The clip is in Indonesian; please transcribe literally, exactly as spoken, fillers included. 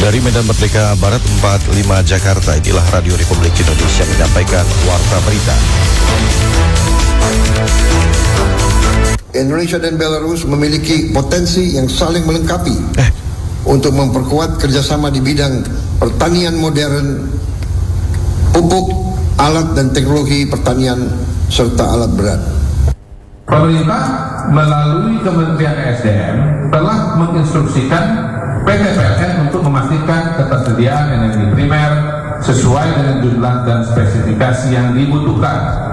Dari Medan Merdeka Barat empat puluh lima Jakarta, inilah Radio Republik Indonesia menyampaikan warta berita. Indonesia dan Belarus memiliki potensi yang saling melengkapi eh. untuk memperkuat kerjasama di bidang pertanian modern, pupuk, alat dan teknologi pertanian, serta alat berat. Pemerintah melalui Kementerian E S D M telah menginstruksikan P T P L N untuk memastikan ketersediaan energi primer sesuai dengan jumlah dan spesifikasi yang dibutuhkan